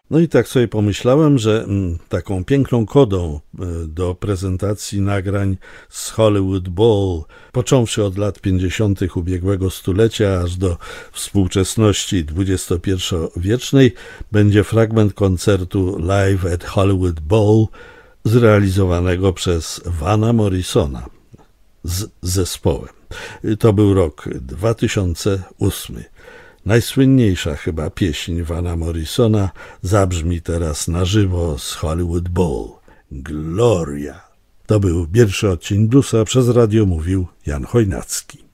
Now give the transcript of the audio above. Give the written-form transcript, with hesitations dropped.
No i tak sobie pomyślałem, że taką piękną kodą do prezentacji nagrań z Hollywood Bowl, począwszy od lat 50. ubiegłego stulecia aż do współczesności XXI-wiecznej, będzie fragment koncertu Live at Hollywood Bowl zrealizowanego przez Vana Morrisona z zespołem. To był rok 2008. Najsłynniejsza chyba pieśń Vana Morrisona zabrzmi teraz na żywo z Hollywood Bowl. Gloria. To był pierwszy odcinek Bluesa, przez radio mówił Jan Chojnacki.